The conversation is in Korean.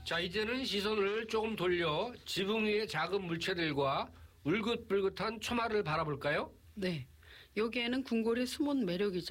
자, 이제는 시선을 조금 돌려 지붕 위의 작은 물체들과 울긋불긋한 초마를 바라볼까요? 네. 여기에는 궁궐의 숨은 매력이죠.